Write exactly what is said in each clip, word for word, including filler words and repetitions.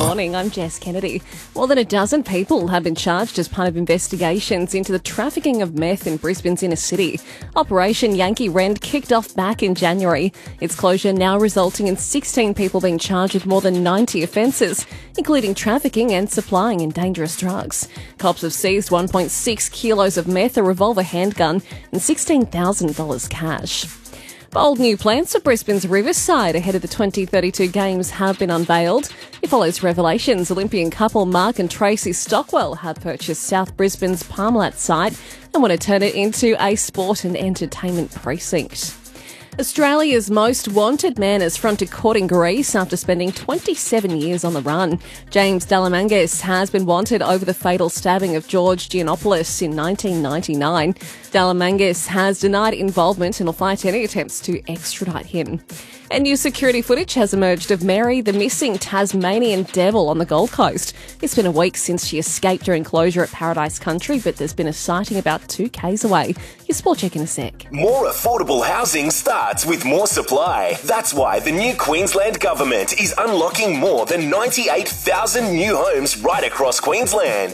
morning, I'm Jess Kennedy. More than a dozen people have been charged as part of investigations into the trafficking of meth in Brisbane's inner city. Operation Yankee Rend kicked off back in January. Its closure now resulting in sixteen people being charged with more than ninety offences, including trafficking and supplying in dangerous drugs. Cops have seized one point six kilos of meth, a revolver handgun and sixteen thousand dollars cash. Bold new plans for Brisbane's Riverside ahead of the twenty thirty-two Games have been unveiled. It follows revelations Olympian couple Mark and Tracy Stockwell have purchased South Brisbane's Parmalat site and want to turn it into a sport and entertainment precinct. Australia's most wanted man has fronted court in Greece after spending twenty-seven years on the run. James Dallamengis has been wanted over the fatal stabbing of George Giannopoulos in nineteen ninety-nine. Dallamengis has denied involvement and will fight any attempts to extradite him. And new security footage has emerged of Mary, the missing Tasmanian devil on the Gold Coast. It's been a week since she escaped during closure at Paradise Country, but there's been a sighting about two k's away. Your sport check in a sec. More affordable housing starts with more supply. That's why the new Queensland government is unlocking more than ninety-eight thousand new homes right across Queensland.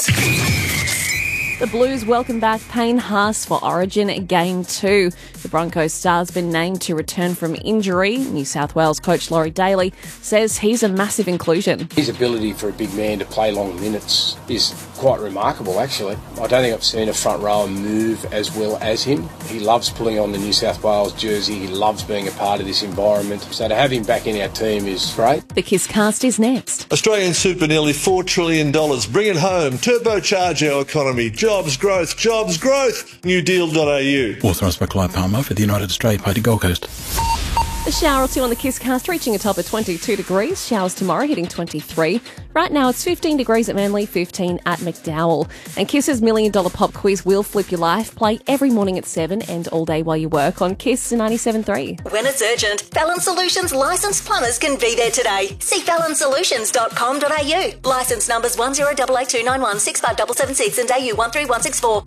The Blues welcome back Payne Haas for Origin Game two. The Broncos star's been named to return from injury. New South Wales coach Laurie Daly says he's a massive inclusion. His ability for a big man to play long minutes is quite remarkable, actually. I don't think I've seen a front rower move as well as him. He loves pulling on the New South Wales jersey. He loves being a part of this environment. So to have him back in our team is great. The Kiss Cast is next. Australian super nearly four trillion dollars. Bring it home. Turbocharge our economy. Jobs, growth, jobs, growth. new deal dot a u. Authorised by Clive Palmer for the United Australia Party Gold Coast. A shower or two on the Kiss Cast, reaching a top of twenty-two degrees. Showers tomorrow, hitting twenty-three. Right now, it's fifteen degrees at Manly, fifteen at McDowell. And Kiss's Million Dollar Pop Quiz will flip your life. Play every morning at seven and all day while you work on Kiss ninety-seven point three. When it's urgent, Fallon Solutions licensed plumbers can be there today. See fallon solutions dot com dot a u. Licence numbers one zero eight eight two nine one six five seven seven six and A U one three one six four.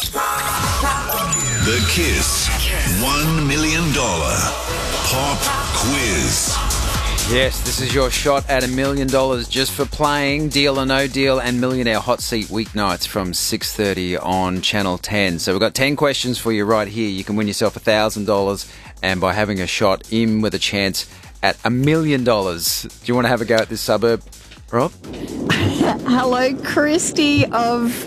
The Kiss one million dollars Pop Quiz. Yes, this is your shot at a million dollars just for playing Deal or No Deal and Millionaire Hot Seat weeknights from six thirty on Channel ten. So we've got ten questions for you right here. You can win yourself one thousand dollars and by having a shot in with a chance at a million dollars. Do you want to have a go at this suburb, Rob? Hello, Christy of...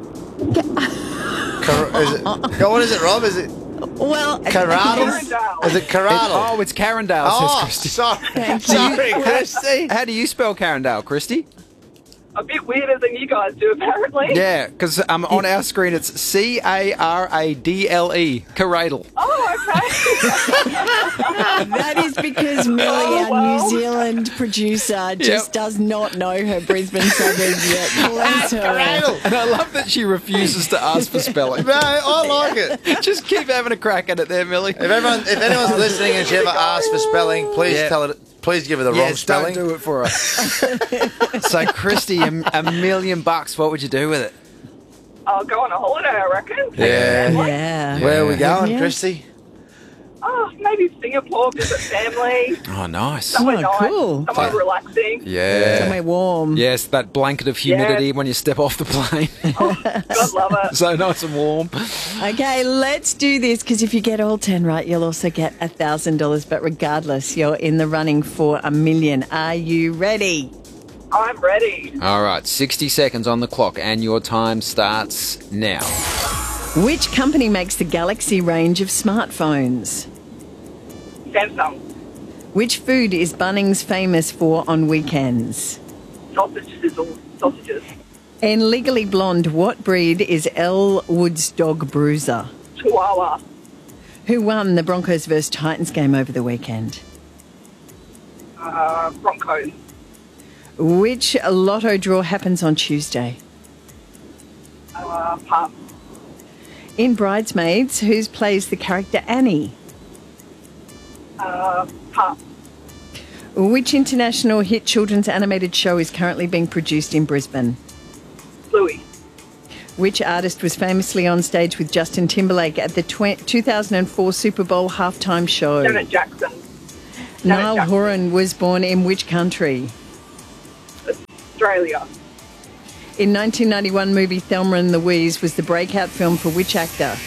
Car- is it, what is it, Rob? Is it... Well, Carradle? Is it Carradle? Oh, it's Carindale, oh, says Christy. Sorry, sorry, Christy. How do you spell Carindale, Christy? A bit weirder than you guys do, apparently. Yeah, because um, on our screen it's C A R A D L E, Carradle. Oh, okay. That is because Millie, Oh, our well. New Zealand producer, just Yep. does not know her Brisbane suburbs yet. Bless her. Carradle. And I love that she refuses to ask for spelling. No, I like it. Just keep having a crack at it there, Millie. If everyone, if anyone's listening and she ever asks for spelling, please Yeah. tell it. Please give her the wrong Yes, spelling. don't do it for us. So, Christy, a, a million bucks, what would you do with it? I'll go on a holiday, I reckon. Yeah. Yeah. Where are we going, Yeah. Christy? Oh, maybe Singapore, visit family. Oh, nice. Somewhere Oh, nice. cool. Somewhere relaxing. Yeah. Somewhere warm. Yes, that blanket of humidity Yeah. when you step off the plane. God love it. So nice and warm. Okay, let's do this because if you get all ten right, you'll also get one thousand dollars. But regardless, you're in the running for a million. Are you ready? I'm ready. All right, sixty seconds on the clock and your time starts now. Which company makes the Galaxy range of smartphones? Samsung. Which food is Bunnings famous for on weekends? Sausage sizzle. Sausages. In Legally Blonde, what breed is Elle Wood's dog Bruiser? Chihuahua. Who won the Broncos versus Titans game over the weekend? Uh, Broncos. Which lotto draw happens on Tuesday? Uh, pass. In Bridesmaids, who plays the character Annie? Uh, pass. Which international hit children's animated show is currently being produced in Brisbane? Bluey. Which artist was famously on stage with Justin Timberlake at the tw- two thousand four Super Bowl halftime show? Janet Jackson. Niall Jackson. Horan was born in which country? Australia. In nineteen ninety-one movie Thelma and Louise was the breakout film for which actor?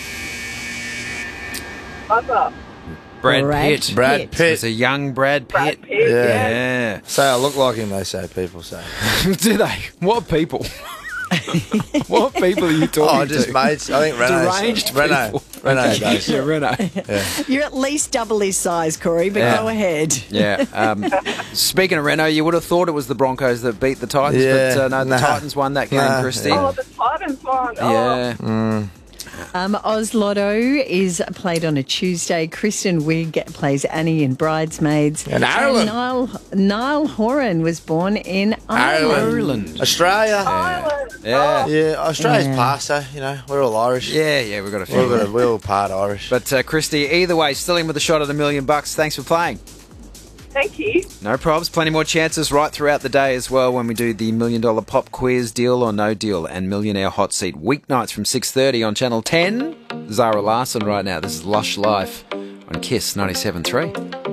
Buzzer. Brad, Brad Pitt. Brad Pitt. Pitt. It was a young Brad Pitt. Brad Pitt, Yeah. yeah. Yeah. Say I look like him, they say, people say. Do they? What people? What people are you talking Oh, just to? mates. I think Renault. Deranged Renault. people. Renault does. Yeah, Renault. You're at least double his size, Corey, but Yeah. go ahead. Yeah. Um, speaking of Renault, you would have thought it was the Broncos that beat the Titans, Yeah. but uh, no, the Nah. Titans won that game, Nah. Christy. Oh, the Titans one. Oh. Yeah. Um, Oz Lotto is played on a Tuesday. Kristen Wiig plays Annie in Bridesmaids. And Ireland. Niall, Niall Horan was born in Ireland. Ireland. Australia. Ireland. Yeah. Yeah, Australia's Yeah. past, though. You know, we're all Irish. Yeah, yeah, we've got a few. We're, all- we're all part Irish. But uh, Christy, either way, still in with a shot at a million bucks. Thanks for playing. Thank you. No probs. Plenty more chances right throughout the day as well when we do the million dollar pop quiz, deal or no deal, and millionaire hot seat weeknights from six thirty on Channel ten. Zara Larson right now. This is Lush Life on Kiss ninety-seven point three.